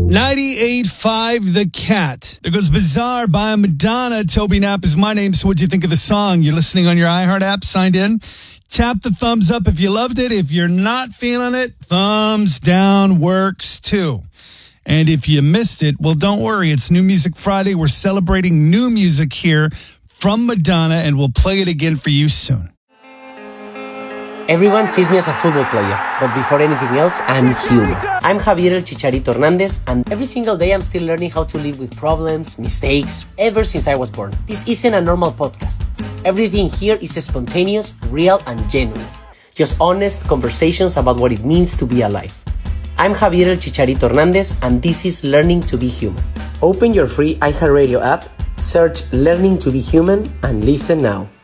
98.5 The Cat. There goes Bizarre by Madonna. Toby Knapp is my name. So what'd you think of the song? You're listening on your iHeart app, signed in. Tap the thumbs up if you loved it. If you're not feeling it, thumbs down works too. And if you missed it, well, don't worry. It's New Music Friday. We're celebrating new music here from Madonna, and we'll play it again for you soon. Everyone sees me as a football player, but before anything else, I'm human. I'm Javier El Chicharito Hernandez, and every single day I'm still learning how to live with problems, mistakes, ever since I was born. This isn't a normal podcast. Everything here is spontaneous, real, and genuine. Just honest conversations about what it means to be alive. I'm Javier El Chicharito Hernandez, and this is Learning to be Human. Open your free iHeartRadio app, search Learning to be Human, and listen now.